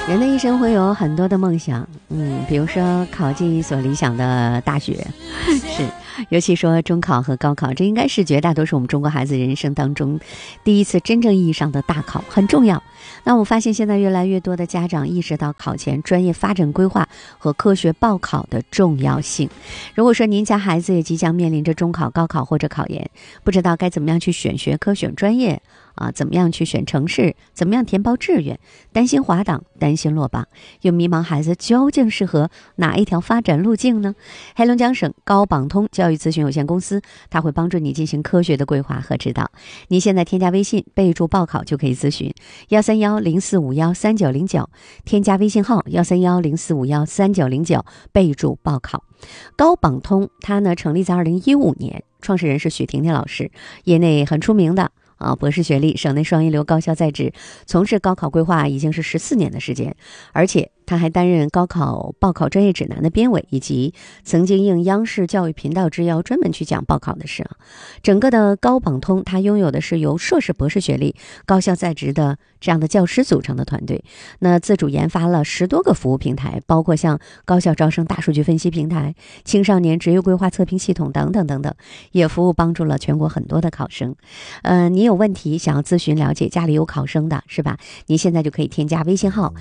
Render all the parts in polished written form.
人的一生会有很多的梦想，比如说考进一所理想的大学，是，尤其说中考和高考，这应该是绝大多数我们中国孩子人生当中第一次真正意义上的大考，很重要。那我发现现在越来越多的家长意识到考前专业发展规划和科学报考的重要性。如果说您家孩子也即将面临着中考、高考或者考研，不知道该怎么样去选学科、选专业怎么样去选城市，怎么样填报志愿，担心滑档，担心落榜，又迷茫孩子究竟适合哪一条发展路径呢？黑龙江省高榜通教育咨询有限公司，它会帮助你进行科学的规划和指导。您现在添加微信备注报考就可以咨询13104513909，添加微信号13104513909，备注报考。高榜通它呢成立在2015年，创始人是许婷婷老师，业内很出名的博士学历，省内双一流高校在职，从事高考规划已经是14年的时间，而且他还担任高考报考专业指南的编委，以及曾经应央视教育频道之邀专门去讲报考的事整个的高榜通，它拥有的是由硕士、博士学历、高校在职的这样的教师组成的团队，那自主研发了10多个服务平台，包括像高校招生大数据分析平台、青少年职业规划测评系统等等等等，也服务帮助了全国很多的考生。你有问题想要咨询了解，家里有考生的是吧？你现在就可以添加微信号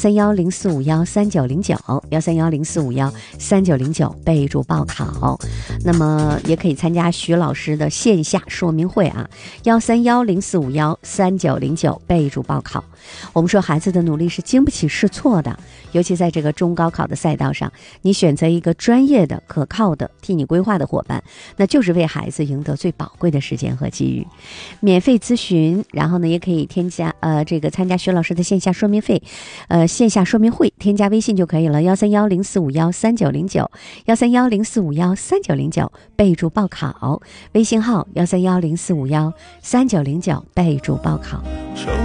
13104513909，13104513909，备注报考。那么也可以参加徐老师的线下说明会13104513909，备注报考。我们说孩子的努力是经不起试错的，尤其在这个中高考的赛道上，你选择一个专业的、可靠的、替你规划的伙伴，那就是为孩子赢得最宝贵的时间和机遇。免费咨询，然后呢也可以添加参加徐老师的线下说明会，添加微信就可以了，13104513909，13104513909，备注报考。微信号13104513909，备注报考。